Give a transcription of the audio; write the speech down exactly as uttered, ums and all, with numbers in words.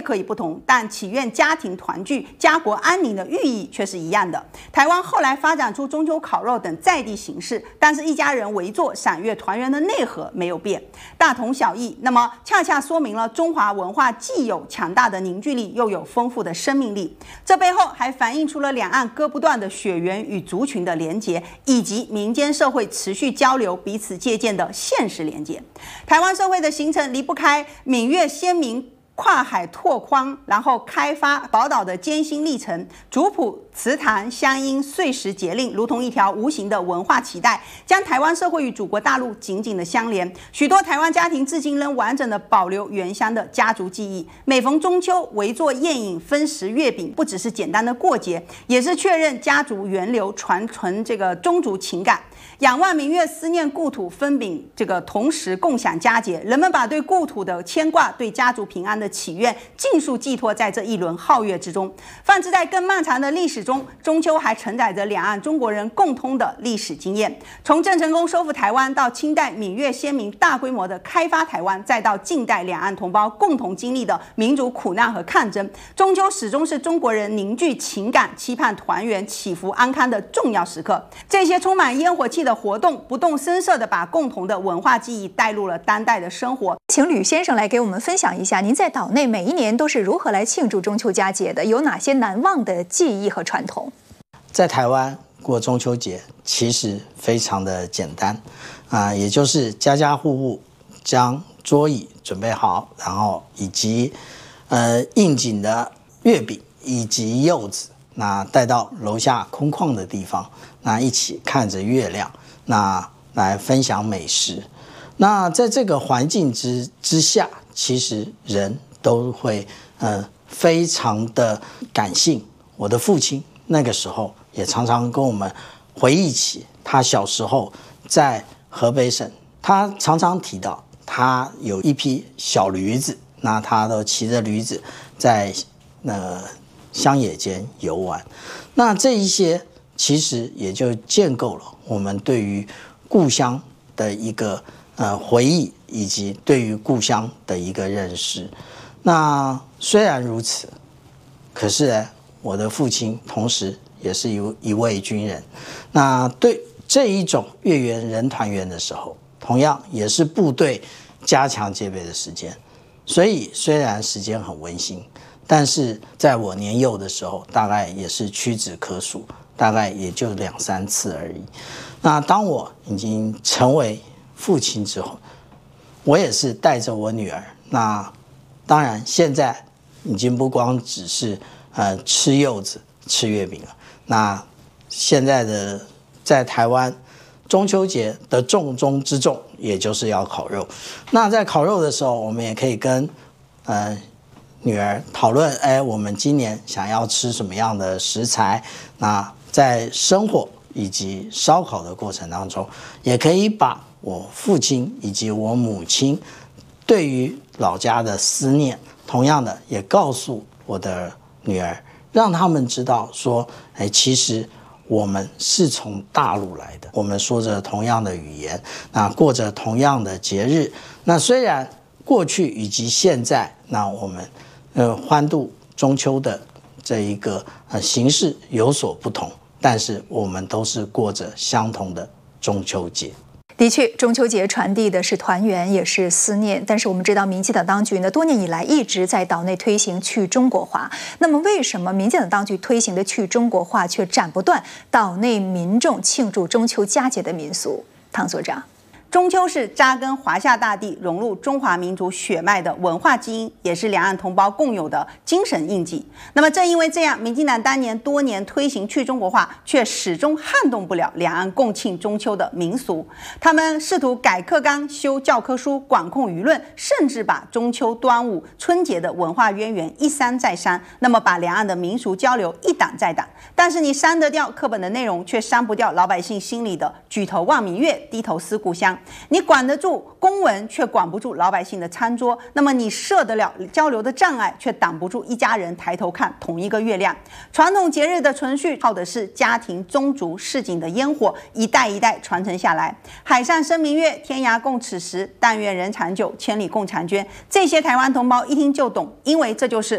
可以不同，但祈愿家庭团聚、家国安宁的寓意却是一样的。台湾后来发展出中秋烤肉等在地形式，但是一家人围坐赏月团圆的内核没有变，大同小异。那么恰恰说明了中华文化既有强大的凝聚力，又有丰富的生命力。这背后还反映出了两岸割不断的血缘与族群的连结，以及民间社会持续交流、彼此借鉴的现实连结。台湾社会的形成离不开闽粤先民跨海拓荒，然后开发宝岛的艰辛历程。族谱、词坛、乡音、岁时节令，如同一条无形的文化脐带，将台湾社会与祖国大陆紧紧的相连。许多台湾家庭至今仍完整的保留原乡的家族记忆。每逢中秋，围坐宴饮、分食月饼，不只是简单的过节，也是确认家族源流、传承这个宗族情感。仰望明月，思念故土，分饼这个同时共享佳节。人们把对故土的牵挂、对家族平安的祈愿，尽数寄托在这一轮皓月之中。泛指在更漫长的历史中，中秋还承载着两岸中国人共通的历史经验。从郑成功收复台湾，到清代闽粤先民大规模的开发台湾，再到近代两岸同胞共同经历的民族苦难和抗争，中秋始终是中国人凝聚情感、期盼团圆、祈福安康的重要时刻。这些充满烟火气的活动，不动声色地把共同的文化记忆带入了当代的生活。 请吕先生来给我们分享一下，您在岛内每一年都是如何来庆祝中秋佳节的？有哪些难忘的记忆和传统？ 在台湾过中秋节其实非常的简单啊、呃，也就是家家户户将桌椅准备好，然后以及呃应景的月饼以及柚子，那带到楼下空旷的地方，那一起看着月亮，那来分享美食。那在这个环境之之下，其实人都会呃非常的感性。我的父亲那个时候也常常跟我们回忆起他小时候在河北省，他常常提到他有一匹小驴子，那他都骑着驴子在呃乡野间游玩。那这一些其实也就建构了我们对于故乡的一个呃回忆，以及对于故乡的一个认识。那虽然如此，可是呢，我的父亲同时也是一一位军人。那对这一种月圆人团圆的时候，同样也是部队加强戒备的时间。所以虽然时间很温馨，但是在我年幼的时候，大概也是屈指可数，大概也就两三次而已。那当我已经成为父亲之后，我也是带着我女儿，那当然现在已经不光只是呃吃柚子吃月饼了，那现在的在台湾中秋节的重中之重，也就是要烤肉。那在烤肉的时候，我们也可以跟呃女儿讨论，哎，我们今年想要吃什么样的食材。那在生火以及烧烤的过程当中，也可以把我父亲以及我母亲对于老家的思念，同样的也告诉我的女儿，让他们知道说，哎，其实我们是从大陆来的，我们说着同样的语言，那过着同样的节日。那虽然过去以及现在，那我们呃欢度中秋的这一个呃形式有所不同，但是我们都是过着相同的中秋节。 的确，中秋节传递的是团圆，也是思念。但是我们知道，民进党当局呢，多年以来一直在岛内推行去中国化。那么，为什么民进党当局推行的去中国化，却斩不断岛内民众庆祝中秋佳节的民俗？唐所长。 中秋是扎根华夏大地、融入中华民族血脉的文化基因，也是两岸同胞共有的精神印记。那么，正因为这样，民进党当年多年推行去中国化，却始终撼动不了两岸共庆中秋的民俗。他们试图改课纲、修教科书、管控舆论，甚至把中秋、端午、春节的文化渊源一删再删，那么把两岸的民俗交流一挡再挡。但是你删得掉课本的内容，却删不掉老百姓心里的举头望明月，低头思故乡。你管得住公文，却管不住老百姓的餐桌。那么你设得了交流的障碍，却挡不住一家人抬头看同一个月亮。传统节日的存续，靠的是家庭、宗族、市井的烟火，一代一代传承下来。海上生明月，天涯共此时。但愿人长久，千里共婵娟。这些台湾同胞一听就懂，因为这就是